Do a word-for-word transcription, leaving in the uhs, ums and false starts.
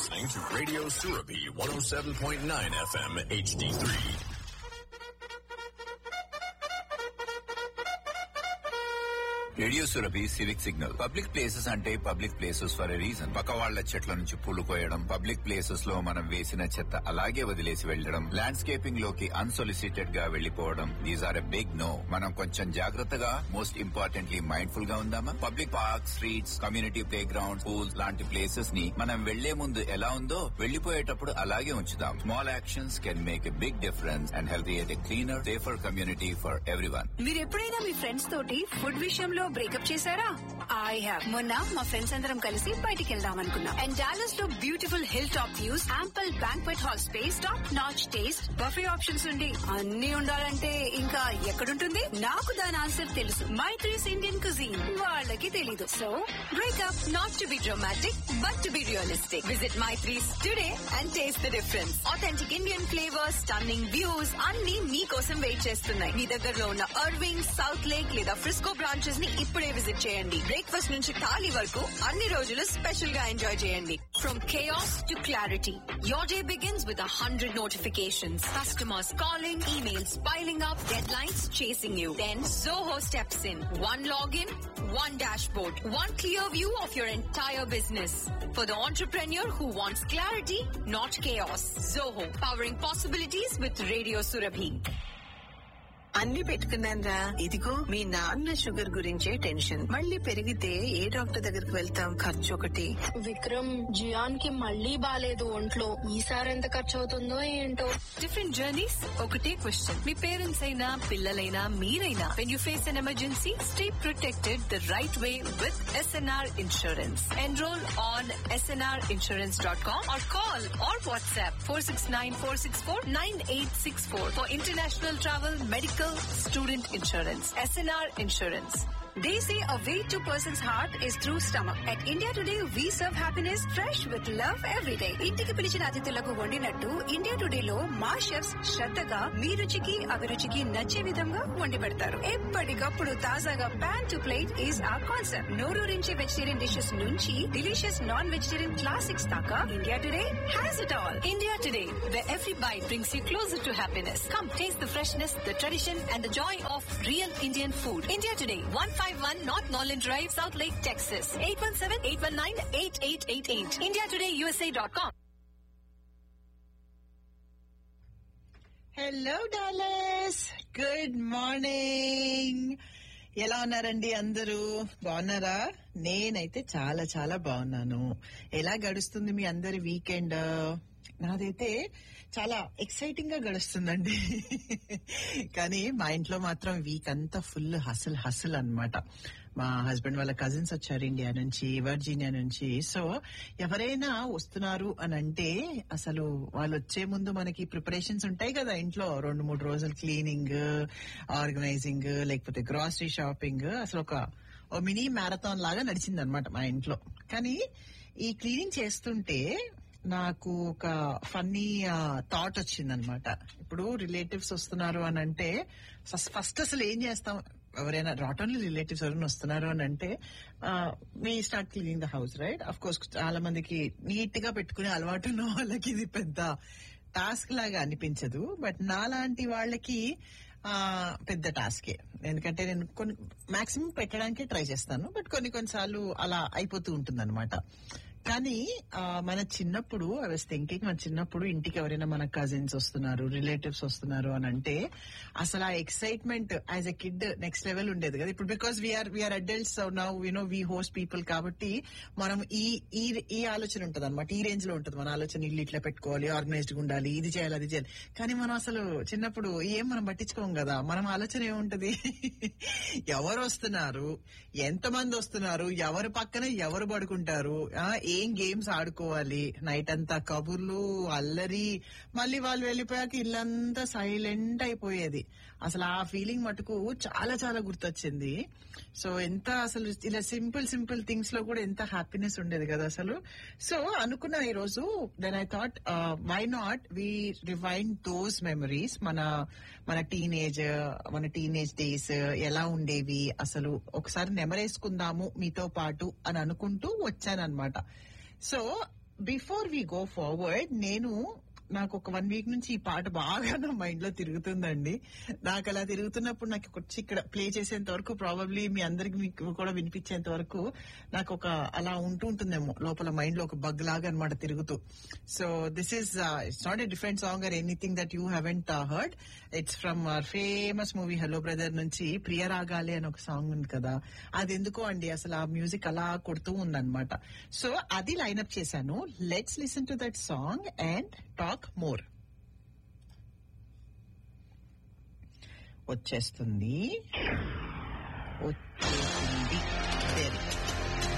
listening to Radio Surabhi one oh seven point nine F M H D three. Radio Surabhi civic signal. Public places అంటే public places for a reason. పక్క వాళ్ల చెట్ల నుంచి పూలు కోయడం, public places లో మనం వేసిన చెత్త అలాగే వదిలేసి వెళ్లడం, ల్యాండ్స్కేపింగ్ లోకి అన్సొలిసిటెడ్ గా వెళ్లిపోవడం, these are a big no. మనం కొంచెం జాగ్రత్తగా, మోస్ట్ ఇంపార్టెంట్లీ మైండ్ఫుల్ గా ఉందామా? Public park, streets, community play ground, pools లాంటి ప్లేసెస్ ని మనం వెళ్లే ముందు ఎలా ఉందో వెళ్లిపోయేటప్పుడు అలాగే ఉంచుదాం. Small actions can make a big difference and help create a cleaner, safer community for everyone. మీరు ఎప్పుడైనా మీ ఫ్రెండ్స్ తోటి ఫుడ్ విషయంలో బ్రేకప్ చేశారా? I have. మొన్న మా ఫ్రెండ్స్ అందరం కలిసి బయటికి వెళ్దాం అనుకున్నాం. అండ్ డాలస్ లో beautiful hill top views, ample banquet hall space, top notch taste, buffet options ఉండి అన్ని ఉండాలంటే ఇంకా ఎక్కడుంటుంది? నాకు దాని ఆన్సర్ తెలుసు. Maitri's Indian cuisine. వాళ్ళకి తెలీదు. So breakup not to be dramatic but to be realistic. Visit Maitri's today and taste the difference. Authentic Indian flavours, stunning views అన్ని మీకోసం వెయిట్ చేస్తున్నాయి. మీ దగ్గరలో ఉన్న అర్వింగ్, సౌత్ లేక్ లేదా ఫ్రిస్కో బ్రాంచెస్ ని ఇప్పుడే విజిట్ చేయండి. బ్రేక్ఫాస్ట్ నుంచి థాలీ వరకు అన్ని రోజులు స్పెషల్ గా ఎంజాయ్ చేయండి. From chaos to clarity, your day begins with a hundred notifications, customers calling, emails piling up, deadlines chasing you. Then Zoho steps in. One login, one dashboard, one clear view of your entire business. For the entrepreneur who wants clarity, not chaos. Zoho, powering possibilities with Radio Surabhi. అన్ని పెట్టుకున్నానరా. ఇదిగో మీ నాన్న sugar గురించే tension. మళ్ళీ పెరిగితే ఏ doctor దగ్గరికి వెళ్తాం? ఖర్చు ఒకటి. విక్రమ్, జియాన్ కి మళ్ళీ బాలేదు ఒంట్లో. ఈసారి ఎంత ఖర్చు అవుతుందో ఏంటో. డిఫరెంట్ జర్నీస్, ఒకటే క్వశ్చన్. మీ పేరెంట్స్ అయినా పిల్లలైనా మీరైనా, when you face an emergency, stay protected the right way with SNR insurance. Enrol on SNR insurance dot com or call or WhatsApp four six nine four six four nine eight six four for international travel, medical, student insurance. S N R Insurance. They say a way to person's heart is through stomach. At India Today, we serve happiness fresh with love every day. ఇంటికి పిలిచిన అతిథులకు వండినట్టు India today లో మా chefs శ్రద్ధగా మీ రుచికి అభిరుచికి నచ్చే విధంగా వండి పెడతారు. ఎప్పటికప్పుడు తాజాగా ప్యాన్ టు ప్లేట్ ఈజ్ ఆ కాన్సెప్ట్. నోరూరించే వెజిటేరియన్ డిషెస్ నుంచి డిలీషియస్ నాన్ వెజిటేరియన్ క్లాసిక్స్ దాకా India today has it all. India today, where every bite brings you closer to happiness. Come taste the freshness, the tradition and the joy of real Indian food. India Today, one fifty-one North Norland Drive, South Lake, Texas. eight one seven eight one nine eight eight eight eight. india today u s a dot com. Hello Dallas, good morning. ఎలా ఉన్నారండి అందరూ? బాగున్నారా? నేనైతే చాలా చాలా బాగున్నాను. ఎలా గడుస్తుంది మీ అందరి వీకెండ్? నాదైతే చాలా ఎక్సైటింగ్ గా గడుస్తుందండి. కానీ మా ఇంట్లో మాత్రం వీక్ అంతా ఫుల్ హసల్ హసల్ అన్నమాట. మా హస్బెండ్ వాళ్ళ కజిన్స్ వచ్చారు ఇండియా నుంచి, వర్జీనియా నుంచి. సో ఎవరైనా వస్తున్నారు అని అంటే అసలు వాళ్ళు వచ్చే ముందు మనకి ప్రిపరేషన్స్ ఉంటాయి కదా ఇంట్లో. రెండు మూడు రోజులు క్లీనింగ్, ఆర్గనైజింగ్, లేకపోతే గ్రాసరీ షాపింగ్, అసలు ఒక మినీ మ్యారథాన్ లాగా నడిచింది అనమాట మా ఇంట్లో. కానీ ఈ క్లీనింగ్ చేస్తుంటే నాకు ఒక ఫన్నీ థాట్ వచ్చిందనమాట. ఇప్పుడు రిలేటివ్స్ వస్తున్నారు అని అంటే ఫస్ట్ అసలు ఏం చేస్తాం? ఎవరైనా నాట్ ఓన్లీ రిలేటివ్స్ ఎవరైనా వస్తున్నారు అని అంటే we start cleaning the house, right? Of course చాలా మందికి నీట్ గా పెట్టుకునే అలవాటు ఉన్న వాళ్ళకి ఇది పెద్ద టాస్క్ లాగా అనిపించదు. బట్ నాలాంటి వాళ్ళకి ఆ పెద్ద టాస్కే. ఎందుకంటే నేను కొన్ని మాక్సిమం పెట్టడానికే ట్రై చేస్తాను, బట్ కొన్ని కొన్నిసార్లు అలా అయిపోతూ ఉంటుంది అనమాట. కానీ మన చిన్నప్పుడు ఐ వాస్ థింకింగ్, మన చిన్నప్పుడు ఇంటికి ఎవరైనా మన కజిన్స్ వస్తున్నారు, రిలేటివ్స్ వస్తున్నారు అని అంటే అసలు ఆ excitement as a kid next level ఉండేది కదా. ఇప్పుడు because we are we are adults now, you know, we host people కాబట్టి మనం ఈ ఈ ఆలోచన ఉంటుంది అనమాట. ఈ రేంజ్ లో ఉంటుంది మన ఆలోచన. ఇల్లు ఇట్లా పెట్టుకోవాలి, ఆర్గనైజ్డ్ గా ఉండాలి, ఇది చేయాలి, అది చేయాలి. కానీ మనం అసలు చిన్నప్పుడు ఏం మనం పట్టించుకోం కదా. మనం ఆలోచన ఏముంటది? ఎవరు వస్తున్నారు, ఎంతమంది వస్తున్నారు, ఎవరి పక్కన ఎవరు పడుకుంటారు, ఏం గేమ్స్ ఆడుకోవాలి, నైట్ అంతా కబుర్లు, అల్లరి, మళ్ళీ వాళ్ళు వెళ్ళిపోయాక ఇల్లంతా సైలెంట్ అయిపోయేది. అసలు ఆ ఫీలింగ్ మటుకు చాలా చాలా గుర్తొచ్చింది. సో ఎంత అసలు ఇలా సింపుల్ సింపుల్ థింగ్స్ లో కూడా ఎంత హ్యాపీనెస్ ఉండేది కదా అసలు. సో అనుకున్నా ఈ రోజు, then I thought why not we rewind those memories. మన మన టీనేజ్ మన టీనేజ్ డేస్ ఎలా ఉండేవి అసలు ఒకసారి నెమరేసుకుందాము మీతో పాటు అని అనుకుంటూ వచ్చానన్నమాట. So before we go forward, నేను నాకు ఒక వన్ వీక్ నుంచి ఈ పాట బాగా నా మైండ్ లో తిరుగుతుందండి. నాకు అలా తిరుగుతున్నప్పుడు నాకు వచ్చి ఇక్కడ ప్లే చేసేంత వరకు, ప్రాబబ్లీ మీ అందరికి మీకు కూడా వినిపించేంత వరకు నాకు ఒక అలా ఉంటూ ఉంటుందేమో లోపల మైండ్ లో ఒక బగ్ లాగా అనమాట తిరుగుతూ. So this is it's not a different song or anything that you haven't heard. It's from our famous movie hello brother నుంచి ప్రియరాగాలే అని ఒక సాంగ్ ఉంది కదా, అది ఎందుకో అండి అసలు ఆ మ్యూజిక్ అలా కొడుతూ ఉందన్నమాట. సో అది లైన్అప్ చేశాను. Let's listen to that song and talk more. వచ్చేస్తుంది వచ్చేసింది.